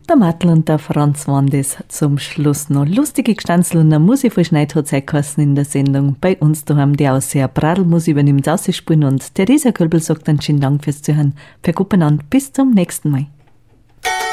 Der Mattel und der Franz waren das zum Schluss noch. Lustige Gestanzel und eine Musik von Schneid hat Zeit geheißen in der Sendung. Bei uns daheim die Ausseher Bradelmus übernimmt Ausspielen und Theresa Kölbel sagt dann schönen Dank fürs Zuhören. Verguppen an, bis zum nächsten Mal.